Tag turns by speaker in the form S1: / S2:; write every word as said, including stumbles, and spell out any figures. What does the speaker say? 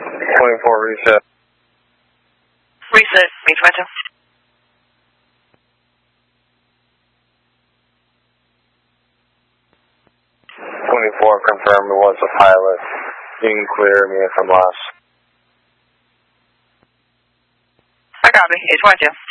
S1: twenty-four reset.
S2: Reset, me twenty-two.
S1: twenty-four, confirm it was a pilot. You can clear me if I'm lost.
S2: I copy, it's twenty-two.